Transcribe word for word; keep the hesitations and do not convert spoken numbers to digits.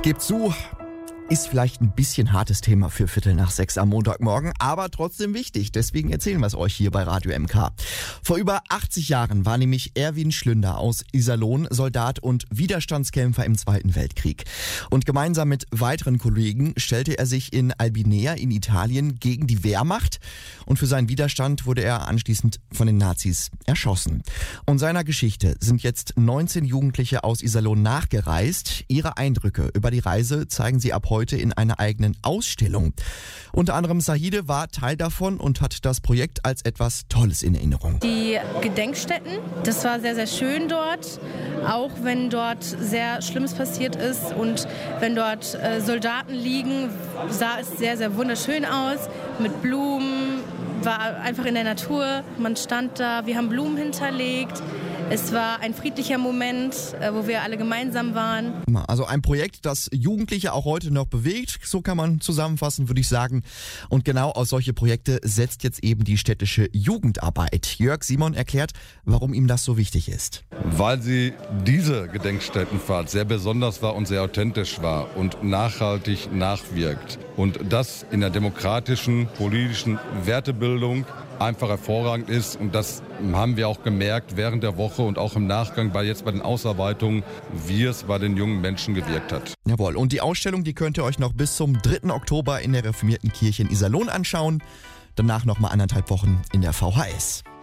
Gebt zu, ist vielleicht ein bisschen hartes Thema für Viertel nach sechs am Montagmorgen, aber trotzdem wichtig. Deswegen erzählen wir es euch hier bei Radio M K. Vor über achtzig Jahren war nämlich Erwin Schlünder aus Iserlohn Soldat und Widerstandskämpfer im Zweiten Weltkrieg. Und gemeinsam mit weiteren Kollegen stellte er sich in Albinea in Italien gegen die Wehrmacht. Und für seinen Widerstand wurde er anschließend von den Nazis erschossen. Und seiner Geschichte sind jetzt neunzehn Jugendliche aus Iserlohn nachgereist. Ihre Eindrücke über die Reise zeigen sie ab heute heute in einer eigenen Ausstellung. Unter anderem Sahide war Teil davon und hat das Projekt als etwas Tolles in Erinnerung. Die Gedenkstätten, das war sehr, sehr schön dort, auch wenn dort sehr Schlimmes passiert ist und wenn dort äh, Soldaten liegen, sah es sehr, sehr wunderschön aus, mit Blumen, war einfach in der Natur, man stand da, wir haben Blumen hinterlegt. Es war ein friedlicher Moment, wo wir alle gemeinsam waren. Also ein Projekt, das Jugendliche auch heute noch bewegt, so kann man zusammenfassen, würde ich sagen. Und genau aus solche Projekte setzt jetzt eben die städtische Jugendarbeit. Jörg Simon erklärt, warum ihm das so wichtig ist. Weil sie diese Gedenkstättenfahrt sehr besonders war und sehr authentisch war und nachhaltig nachwirkt. Und das in der demokratischen, politischen Wertebildung einfach hervorragend ist. Und das haben wir auch gemerkt während der Woche und auch im Nachgang bei jetzt bei den Ausarbeitungen, wie es bei den jungen Menschen gewirkt hat. Jawohl, und die Ausstellung, die könnt ihr euch noch bis zum dritten Oktober in der reformierten Kirche in Iserlohn anschauen. Danach noch mal anderthalb Wochen in der V H S.